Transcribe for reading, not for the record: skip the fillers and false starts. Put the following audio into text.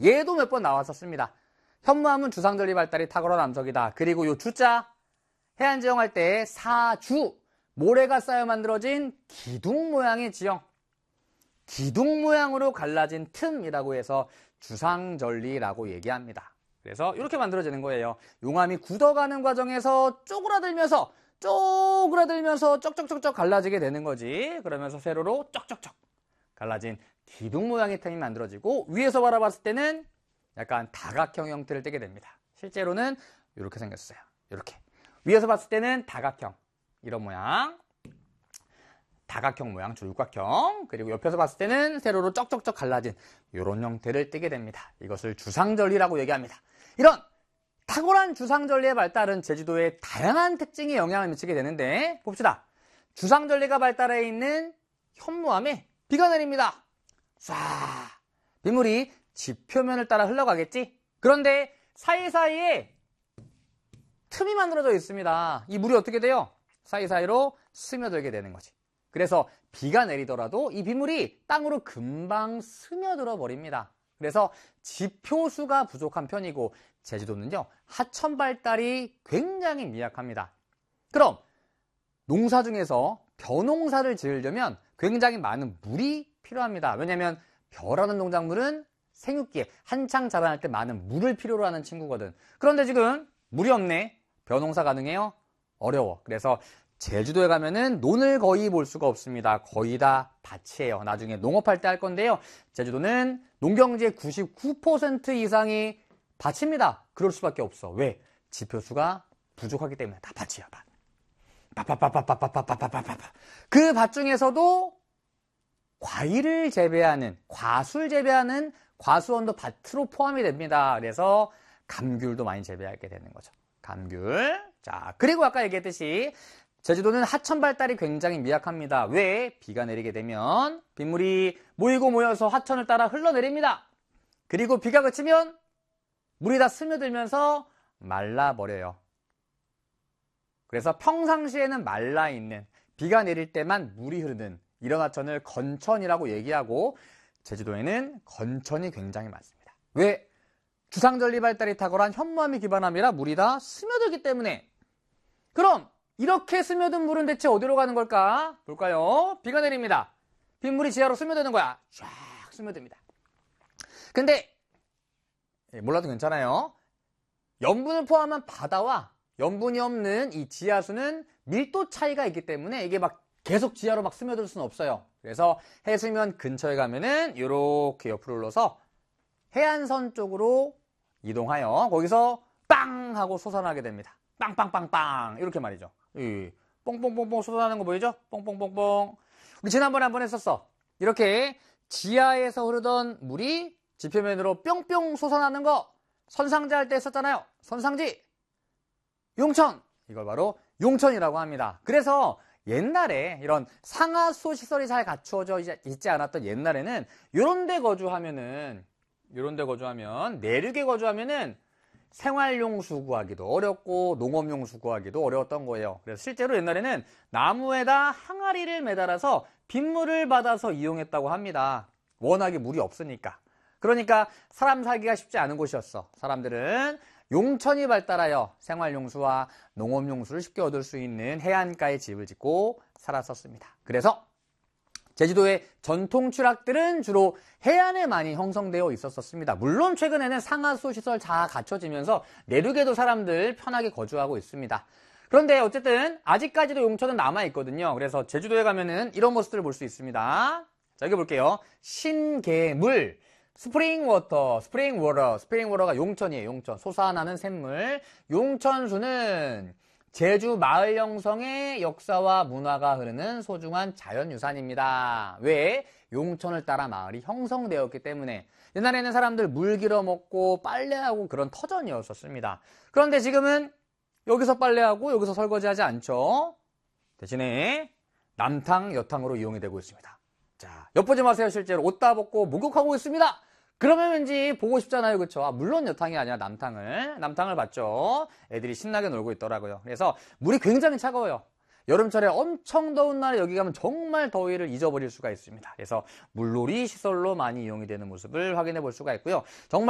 얘도 몇 번 나왔었습니다. 현무암은 주상절리 발달이 탁월한 암석이다. 그리고 요 주자, 해안지형 할 때 사주, 모래가 쌓여 만들어진 기둥 모양의 지형, 기둥 모양으로 갈라진 틈이라고 해서 주상절리라고 얘기합니다. 그래서 이렇게 만들어지는 거예요. 용암이 굳어가는 과정에서 쪼그라들면서 쩍쩍쩍쩍 갈라지게 되는 거지. 그러면서 세로로 쩍쩍쩍 갈라진 기둥 모양의 틈이 만들어지고, 위에서 바라봤을 때는 약간 다각형 형태를 띠게 됩니다. 실제로는 이렇게 생겼어요. 이렇게 위에서 봤을 때는 다각형, 이런 모양, 다각형 모양, 줄각형, 그리고 옆에서 봤을 때는 세로로 쩍쩍쩍 갈라진 이런 형태를 띠게 됩니다. 이것을 주상절리라고 얘기합니다. 이런 탁월한 주상절리의 발달은 제주도에 다양한 특징에 영향을 미치게 되는데, 봅시다. 주상절리가 발달해 있는 현무암에 비가 내립니다. 쏴! 빗물이 지표면을 따라 흘러가겠지? 그런데 사이사이에 틈이 만들어져 있습니다. 이 물이 어떻게 돼요? 사이사이로 스며들게 되는 거지. 그래서 비가 내리더라도 이 빗물이 땅으로 금방 스며들어 버립니다. 그래서 지표수가 부족한 편이고, 제주도는요, 하천 발달이 굉장히 미약합니다. 그럼 농사 중에서 벼농사를 지으려면 굉장히 많은 물이 필요합니다. 왜냐하면 벼라는 농작물은 생육기에 한창 자라날 때 많은 물을 필요로 하는 친구거든. 그런데 지금 물이 없네. 벼농사 가능해요? 어려워. 그래서 제주도에 가면은 논을 거의 볼 수가 없습니다. 거의 다 밭이에요. 나중에 농업할 때 할 건데요. 제주도는 농경지의 99% 이상이 밭입니다. 그럴 수밖에 없어. 왜? 지표수가 부족하기 때문에. 다 밭이야, 밭. 그 밭 중에서도 과일을 재배하는, 과수를 재배하는 과수원도 밭으로 포함이 됩니다. 그래서 감귤도 많이 재배하게 되는 거죠. 감귤. 자, 그리고 아까 얘기했듯이 제주도는 하천 발달이 굉장히 미약합니다. 왜? 비가 내리게 되면 빗물이 모이고 모여서 하천을 따라 흘러내립니다. 그리고 비가 그치면 물이 다 스며들면서 말라버려요. 그래서 평상시에는 말라있는, 비가 내릴 때만 물이 흐르는 이런 하천을 건천이라고 얘기하고, 제주도에는 건천이 굉장히 많습니다. 왜? 주상절리 발달이 탁월한 현무암이 기반함이라 물이 다 스며들기 때문에. 그럼 이렇게 스며든 물은 대체 어디로 가는 걸까? 볼까요? 비가 내립니다. 빗물이 지하로 스며드는 거야. 쫙 스며듭니다. 근데 몰라도 괜찮아요. 염분을 포함한 바다와 염분이 없는 이 지하수는 밀도 차이가 있기 때문에 이게 막 계속 지하로 막 스며들 수는 없어요. 그래서 해수면 근처에 가면은 이렇게 옆으로 흘러서 해안선 쪽으로 이동하여 거기서 빵 하고 솟아나게 됩니다. 빵빵빵빵 이렇게 말이죠. 뽕뽕뽕뽕 솟아나는 거 보이죠? 뽕뽕뽕뽕. 우리 지난번에 한번 했었어. 이렇게 지하에서 흐르던 물이 지표면으로 뿅뿅 솟아나는 거 선상지 할 때 했었잖아요. 선상지. 용천. 이걸 바로 용천이라고 합니다. 그래서 옛날에 이런 상하수 시설이 잘 갖추어져 있지 않았던 옛날에는 이런 데 거주하면은, 내륙에 거주하면은 생활용수 구하기도 어렵고 농업용수 구하기도 어려웠던 거예요. 그래서 실제로 옛날에는 나무에다 항아리를 매달아서 빗물을 받아서 이용했다고 합니다. 워낙에 물이 없으니까. 그러니까 사람 살기가 쉽지 않은 곳이었어. 사람들은 용천이 발달하여 생활용수와 농업용수를 쉽게 얻을 수 있는 해안가에 집을 짓고 살았었습니다. 그래서 제주도의 전통 추락들은 주로 해안에 많이 형성되어 있었습니다. 물론 최근에는 상하수 시설 다 갖춰지면서 내륙에도 사람들 편하게 거주하고 있습니다. 그런데 어쨌든 아직까지도 용천은 남아있거든요. 그래서 제주도에 가면은 이런 모습들을 볼 수 있습니다. 자, 여기 볼게요. 신개물, 스프링워터가 용천이에요. 용천. 솟아나는 샘물. 용천수는 제주 마을 형성의 역사와 문화가 흐르는 소중한 자연유산입니다. 왜? 용천을 따라 마을이 형성되었기 때문에. 옛날에는 사람들 물 길어 먹고 빨래하고 그런 터전이었었습니다. 그런데 지금은 여기서 빨래하고 여기서 설거지하지 않죠. 대신에 남탕, 여탕으로 이용이 되고 있습니다. 자, 엿보지 마세요. 실제로 옷 다 벗고 목욕하고 있습니다. 그러면 왠지 보고 싶잖아요. 그쵸? 물론 여탕이 아니라 남탕을 봤죠. 애들이 신나게 놀고 있더라고요. 그래서 물이 굉장히 차가워요. 여름철에 엄청 더운 날에 여기 가면 정말 더위를 잊어버릴 수가 있습니다. 그래서 물놀이 시설로 많이 이용이 되는 모습을 확인해 볼 수가 있고요. 정말